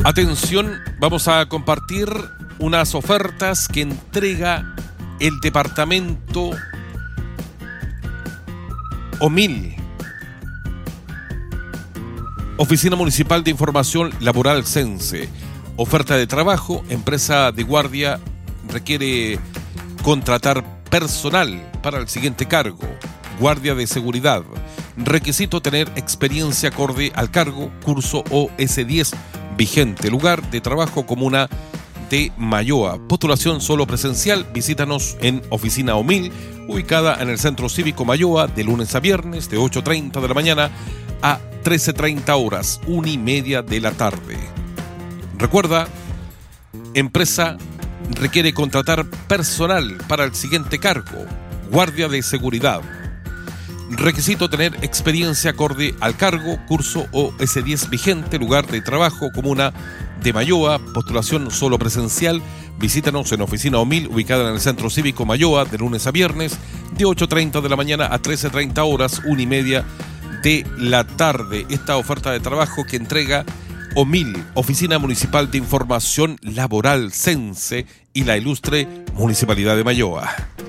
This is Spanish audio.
Atención, vamos a compartir unas ofertas que entrega el departamento OMIL, Oficina Municipal de Información Laboral Sense. Oferta de trabajo, empresa de guardia requiere contratar personal para el siguiente cargo: guardia de seguridad. Requisito: tener experiencia acorde al cargo, curso OS10 vigente. Lugar de trabajo: comuna de Malloa. Postulación solo presencial. Visítanos en Oficina OMIL, ubicada en el Centro Cívico Malloa, de lunes a viernes, de 8:30 de la mañana a 13:30 horas, 1:30 de la tarde. Recuerda, empresa requiere contratar personal para el siguiente cargo: guardia de seguridad. Requisito: tener experiencia acorde al cargo, curso OS10 vigente. Lugar de trabajo: comuna de Malloa. Postulación solo presencial. Visítanos en Oficina OMIL, ubicada en el Centro Cívico Malloa, de lunes a viernes, de 8:30 de la mañana a 13:30 horas, 1:30 de la tarde. Esta oferta de trabajo que entrega OMIL, Oficina Municipal de Información Laboral Sense, y la ilustre Municipalidad de Malloa.